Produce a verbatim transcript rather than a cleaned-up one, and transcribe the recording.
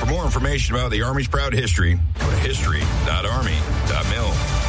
For more information about the Army's proud history, go to history dot army dot mil.